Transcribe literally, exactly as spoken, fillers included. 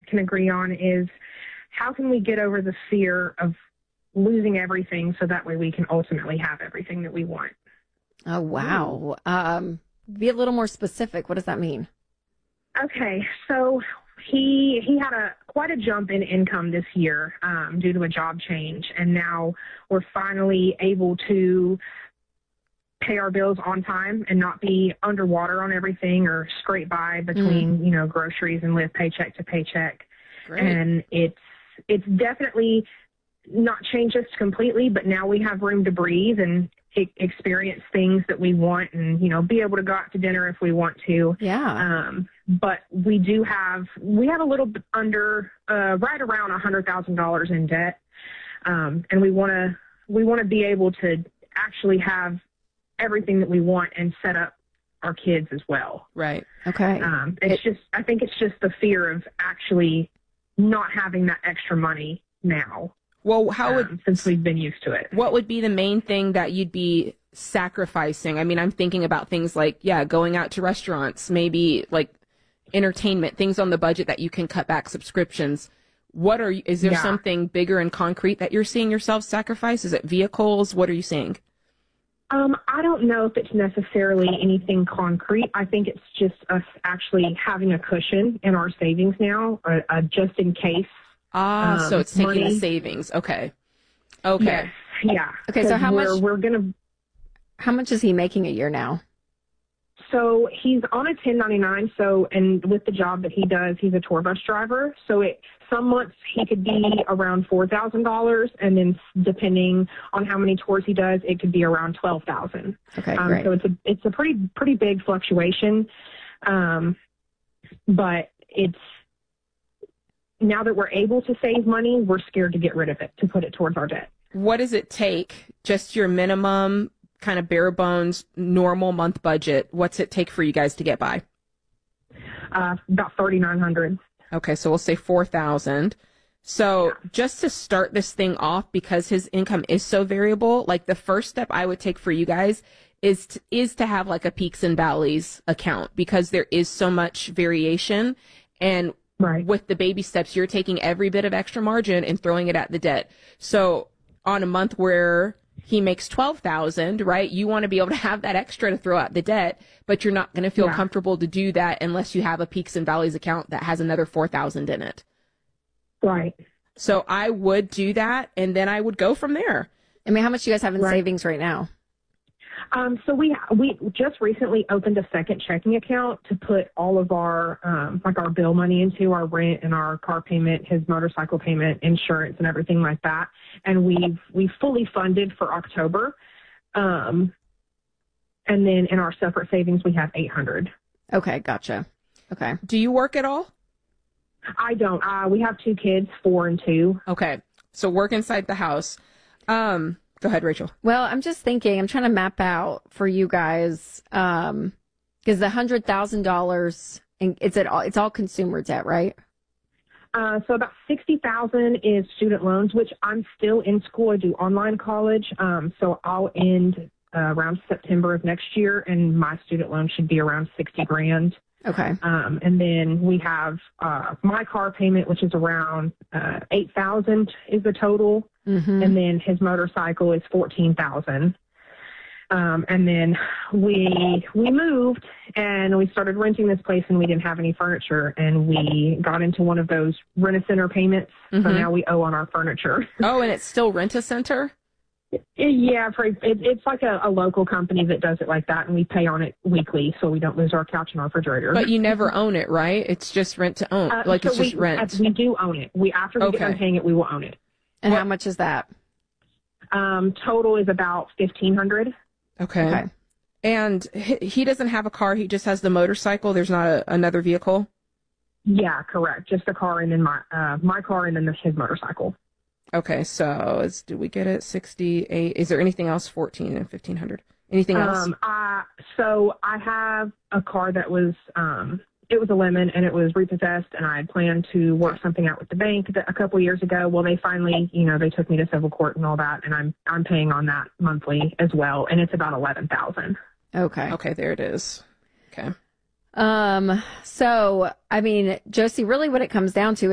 can agree on is how can we get over the fear of losing everything so that way we can ultimately have everything that we want. Oh, wow. Um, be a little more specific. What does that mean? Okay, so he he had a quite a jump in income this year um, due to a job change, and now we're finally able to pay our bills on time and not be underwater on everything or scrape by between, mm. you know, groceries and live paycheck to paycheck. Great. And it's it's definitely not changed us completely, but now we have room to breathe and e- experience things that we want and, you know, be able to go out to dinner if we want to. Yeah. Um, but we do have, we have a little bit under, uh, right around one hundred thousand dollars in debt. Um, and we want to, we want to be able to actually have everything that we want and set up our kids as well. Right. Okay. Um, it's it, just, I think it's just the fear of actually not having that extra money now. Well, how would, um, since we've been used to it. What would be the main thing that you'd be sacrificing? I mean, I'm thinking about things like, yeah, going out to restaurants, maybe like entertainment, things on the budget that you can cut back, subscriptions. What are you, is there yeah. something bigger and concrete that you're seeing yourself sacrifice? Is it vehicles? What are you seeing? Um, I don't know if it's necessarily anything concrete. I think it's just us actually having a cushion in our savings now, uh, uh, just in case. Ah, um, so it's taking money. the savings. Okay. Okay. Yes. Yeah. Okay. So how we're, much? We're gonna. How much is he making a year now? So he's on a ten ninety-nine. So, and with the job that he does, he's a tour bus driver. So it, some months he could be around four thousand dollars. And then depending on how many tours he does, it could be around twelve thousand. Okay, um, great. So it's a, it's a pretty, pretty big fluctuation. Um, but it's, now that we're able to save money, we're scared to get rid of it, to put it towards our debt. What does it take? Just your minimum kind of bare bones, normal month budget. What's it take for you guys to get by? Uh, about thirty-nine hundred. Okay, so we'll say four thousand. So yeah. just to start this thing off, because his income is so variable, like the first step I would take for you guys is to, is to have like a peaks and valleys account, because there is so much variation. And right. with the baby steps, you're taking every bit of extra margin and throwing it at the debt. So on a month where he makes twelve thousand, right? You want to be able to have that extra to throw out the debt, but you're not going to feel yeah. comfortable to do that unless you have a peaks and valleys account that has another four thousand in it. Right. So I would do that, and then I would go from there. I mean, how much do you guys have in right. savings right now? Um, so we we just recently opened a second checking account to put all of our um, like our bill money into, our rent and our car payment, his motorcycle payment, insurance, and everything like that. And we've we fully funded for October. Um, and then in our separate savings, we have eight hundred. Okay, gotcha. Okay. Do you work at all? I don't. Uh, we have two kids, four and two. Okay, so work inside the house. Um. Go ahead, Rachel. Well, I'm just thinking, I'm trying to map out for you guys, um, because the one hundred thousand dollars, it's at all, it's all consumer debt, right? Uh, so about sixty thousand dollars is student loans, which I'm still in school. I do online college. Um, so I'll end uh, around September of next year, and my student loan should be around sixty grand. Okay. Um, and then we have uh, my car payment, which is around uh, eight thousand is the total. Mm-hmm. And then his motorcycle is fourteen thousand. Um, and then we we moved and we started renting this place, and we didn't have any furniture, and we got into one of those rent-a-center payments. Mm-hmm. So now we owe on our furniture. Oh, and it's still Rent-A-Center? Yeah, for, it, it's like a, a local company that does it like that, and we pay on it weekly so we don't lose our couch and our refrigerator. But you never own it, right? It's just rent to own. Uh, like so it's just we, rent. We do own it. We After we Okay. get done paying it, we will own it. And What- how much is that? Um, total is about fifteen hundred. Okay. Okay. And he, he doesn't have a car. He just has the motorcycle. There's not a, another vehicle. Yeah, correct. Just the car and then my uh, my car and then the, his motorcycle. Okay. So is, did we get it? sixty-eight. Is there anything else? fourteen and fifteen hundred. Anything else? Um, I, so I have a car that was, um, it was a lemon and it was repossessed, and I had planned to work something out with the bank a couple years ago. Well, they finally, you know, they took me to civil court and all that, and I'm I'm paying on that monthly as well, and it's about eleven thousand. Okay. Okay. There it is. Okay. Um, so, I mean, Josie, really what it comes down to